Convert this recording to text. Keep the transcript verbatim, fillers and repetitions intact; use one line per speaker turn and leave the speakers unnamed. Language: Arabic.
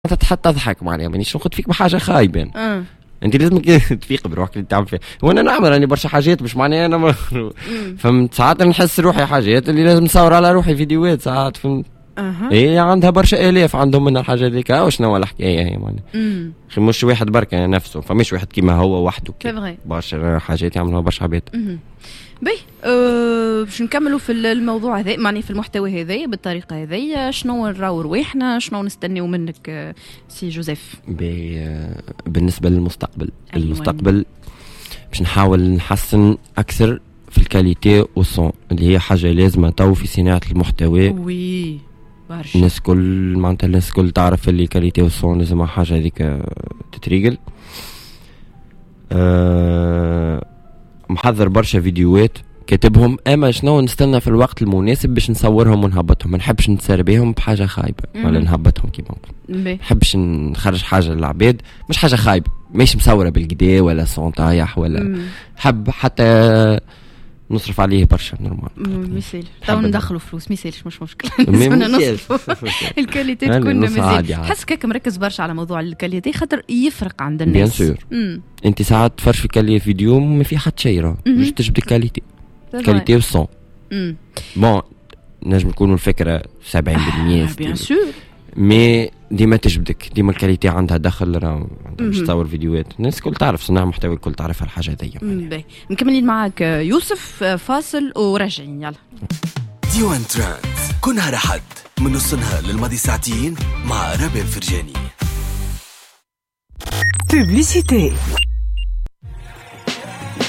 تتحط تضحك معناها مانيش ناخذ فيك بحاجه خايبه.
اه
انت لازم تفيق بروحك اللي تعمل فيها. وانا نعمل راني برشا حاجات مش معناها انا م... فهمت. ساعات نحس روحي حاجات اللي لازم نصور على روحي فيديوهات ساعات فهمت.
اها
هي عندها برشا الاف عندهم من الحاجه هذيك. وشنو الحكايه هي معناها خي مش واحد بركه نفسه فمش واحد كيما هو وحده برشا حاجات يعملوها برشا عباد.
بي أه باش نكملوا في الموضوع هذا معني في المحتوى هذا بالطريقه هذه. شنو نراو رواحنا شنو نستنيو منك سي جوزيف؟
بي بالنسبه للمستقبل
أيوة.
المستقبل باش نحاول نحسن اكثر في الكاليتي والصون اللي هي حاجه لازمه تو في صناعه المحتوى.
وي برشا
الناس كل معناتها الناس كل تعرف اللي كاليتي والصون لازم حاجه هذيك تتريقل. أه محضر برشا فيديوهات كاتبهم اما شنو نستنى في الوقت المناسب باش نصورهم ونهبطهم. ما نحبش نتسر بهم بحاجه خايبه ولا نهبطهم كيما ما نحبش نخرج حاجه للعباد مش حاجه خايبه مش مصوره بالكدا ولا صون طايح ولا مم. حب حتى نصرف عليه برشا نورمال
مثال تو ندخلوا فلوس مثالش مش مشكله لازمنا نصرف الكاليتي تكون مثال. حس كيك مركز برشا على موضوع الكاليتي خاطر يفرق عند الناس
بيان سور. انت ساعات تفرش في كالي فيديو ما في حد شيء باش تجبد الكاليتي كاليتي والصون بون نجم نكونوا الفكره سبعين بالمية
بيان سور
مي ديما تجبدك ديما الكاليتي عندها دخل راه باش تصور فيديوهات. الناس كل تعرف صناع محتوى الكل تعرف الحاجه هذيا.
مكملين معاك يوسف فاصل وراجعين يلا.
ديوان ترانت كل نهار أحد من نص نهار للماضي ساعتين مع ربيع الفرجاني.
Publicité.